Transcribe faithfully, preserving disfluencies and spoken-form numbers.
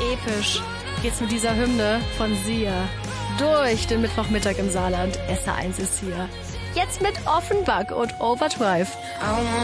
episch geht's mit dieser Hymne von Sia durch den Mittwochmittag im Saarland. S R eins ist hier. Jetzt mit Offenbach und Overdrive.